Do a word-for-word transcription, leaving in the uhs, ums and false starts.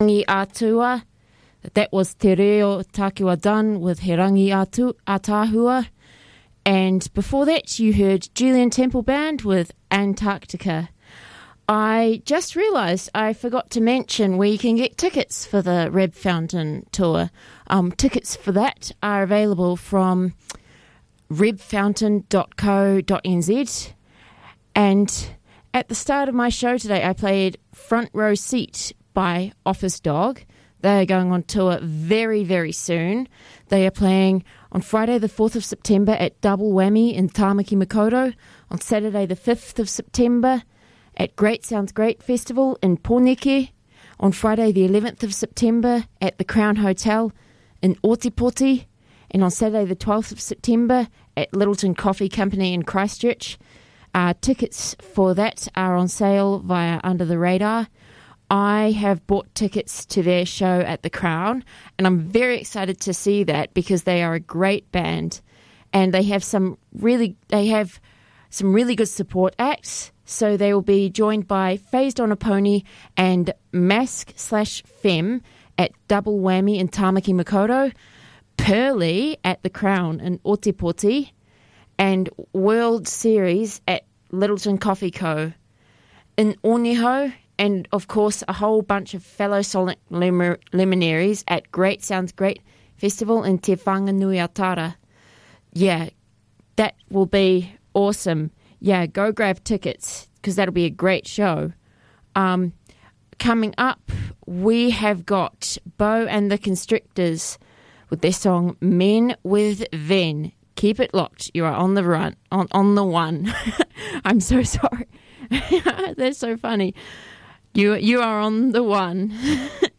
Rangi Atua. That was Te Reo Takiwa done with He Rangi Atu, Atahua. And before that, you heard Julian Temple Band with Antarctica. I just realised I forgot to mention where you can get tickets for the Reb Fountain tour. Um, tickets for that are available from reb fountain dot co dot n z. And at the start of my show today, I played Front Row Seat by Office Dog. They are going on tour very, very soon. They are playing on Friday the fourth of September at Double Whammy in Tāmaki Makaurau, on Saturday the fifth of September at Great Sounds Great Festival in Pōneke, on Friday the eleventh of September at the Crown Hotel in Otipoti, and on Saturday the twelfth of September at Littleton Coffee Company in Christchurch. Uh, tickets for that are on sale via Under the Radar. I have bought tickets to their show at the Crown, and I'm very excited to see that because they are a great band, and they have some really they have some really good support acts. So they will be joined by Phased on a Pony and Mask slash Femme at Double Whammy in Tāmaki Makaurau, Pearly at the Crown in Otipoti, and World Series at Littleton Coffee Co. in Oniho, and of course a whole bunch of fellow Sonic lim- luminaries at Great Sounds Great Festival in Te Whanganuiatara. Yeah, that will be awesome. Yeah, go grab tickets because that'll be a great show. Um, coming up, we have got Bo and the Constrictors with their song Men with Ven. Keep it locked. You are on the run, on, on the one. I'm so sorry. That's so funny. You you are on the one.